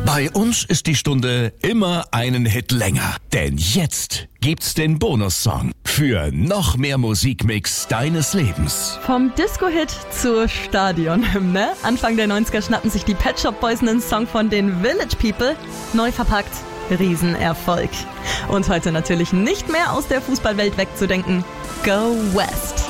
Bei uns ist die Stunde immer einen Hit länger. Denn jetzt gibt's den Bonussong für noch mehr Musikmix deines Lebens. Vom Disco-Hit zur Stadionhymne. Anfang der 90er schnappen sich die Pet Shop Boys einen Song von den Village People. Neu verpackt. Riesenerfolg. Und heute natürlich nicht mehr aus der Fußballwelt wegzudenken. Go West!